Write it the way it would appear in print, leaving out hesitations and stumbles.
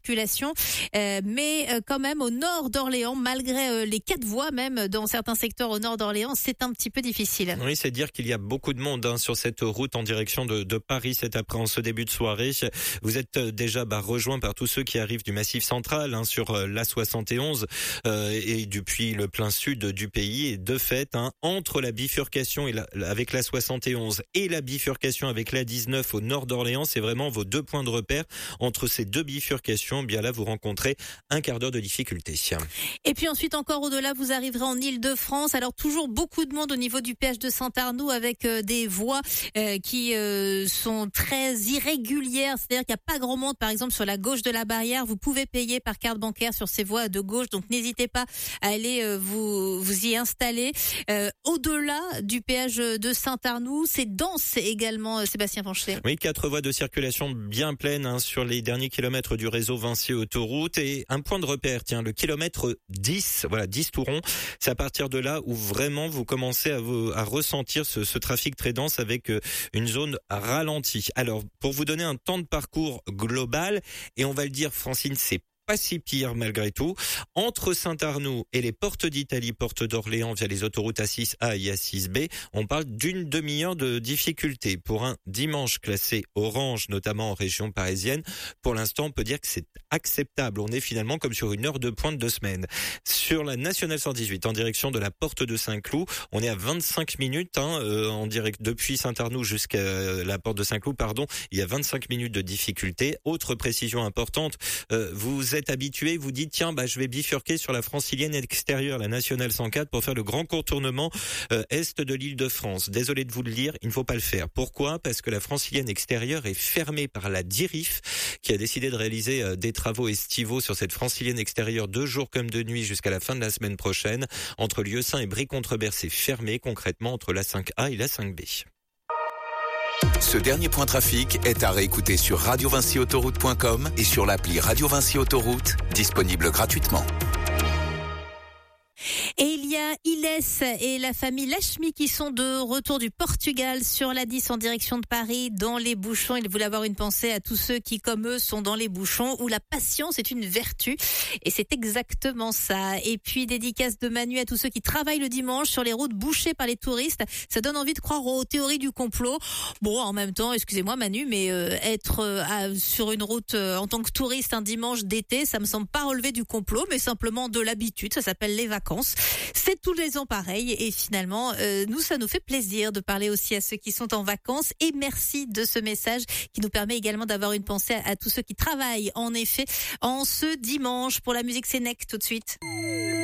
circulation, mais quand même au nord d'Orléans, malgré les 4 voies même dans certains secteurs au nord d'Orléans, c'est un petit peu difficile. Oui, c'est dire qu'il y a beaucoup de monde sur cette route en direction de Paris cet après, en ce début de soirée. Vous êtes déjà rejoints par tous ceux qui arrivent du Massif central sur l'A71 et depuis le plein sud du pays. Et de fait, entre la bifurcation avec l'A71 et la bifurcation avec l'A19 au nord d'Orléans, c'est vraiment vos 2 points de repère. Entre ces 2 bifurcations, bien là, vous rencontrez un quart d'heure de difficulté. Et puis ensuite, encore au-delà, vous arriverez en Île-de-France. Alors toujours beaucoup de monde au niveau du péage de Saint-Arnoult avec des voies qui sont très irrégulières. C'est-à-dire qu'il n'y a pas grand monde, par exemple, sur la gauche de la barrière. Vous pouvez payer par carte bancaire sur ces voies de gauche. Donc n'hésitez pas à aller vous y installer. Au-delà du péage de Saint-Arnoult, c'est dense également, Sébastien Fanchet. Oui, 4 voies de circulation bien pleines sur les derniers kilomètres du réseau Vinci Autoroute. Et un point de repère, le kilomètre 10, 10 tout rond. C'est à partir de là où vraiment vous commencez à ressentir ce trafic très dense avec une zone ralentie. Alors, pour vous donner un temps de parcours global, et on va le dire, Francine, c'est pas si pire malgré tout. Entre Saint-Arnoult et les portes d'Italie, portes d'Orléans via les autoroutes A6A et A6B, on parle d'une demi-heure de difficulté. Pour un dimanche classé orange, notamment en région parisienne, pour l'instant on peut dire que c'est acceptable. On est finalement comme sur une heure de pointe de semaine. Sur la nationale 118, en direction de la porte de Saint-Cloud, on est à 25 minutes en direct depuis Saint-Arnoult jusqu'à la porte de Saint-Cloud, il y a 25 minutes de difficulté. Autre précision importante, vous êtes habitué, vous dites je vais bifurquer sur la francilienne extérieure, la nationale 104 pour faire le grand contournement est de l'Île-de-France. Désolé de vous le dire, il ne faut pas le faire. Pourquoi ? Parce que la francilienne extérieure est fermée par la DIRIF qui a décidé de réaliser des travaux estivaux sur cette francilienne extérieure 2 jours comme de nuit jusqu'à la fin de la semaine prochaine. Entre Lieusaint et Brie-Contrebert, c'est fermé concrètement entre la 5A et la 5B. Ce dernier point trafic est à réécouter sur radiovinciautoroute.com et sur l'appli Radio Vinci Autoroute, disponible gratuitement. Et il y a Ilès et la famille Lachmi qui sont de retour du Portugal sur la 10 en direction de Paris dans les bouchons. Ils voulaient avoir une pensée à tous ceux qui, comme eux, sont dans les bouchons où la patience est une vertu. Et c'est exactement ça. Et puis, dédicace de Manu à tous ceux qui travaillent le dimanche sur les routes bouchées par les touristes. Ça donne envie de croire aux théories du complot. Bon, en même temps, excusez-moi Manu, mais être sur une route en tant que touriste un dimanche d'été, ça me semble pas relever du complot, mais simplement de l'habitude. Ça s'appelle les vacances. C'est tous les ans pareil et finalement, ça nous fait plaisir de parler aussi à ceux qui sont en vacances et merci de ce message qui nous permet également d'avoir une pensée à tous ceux qui travaillent en effet en ce dimanche. Pour la musique, c'est Neck tout de suite.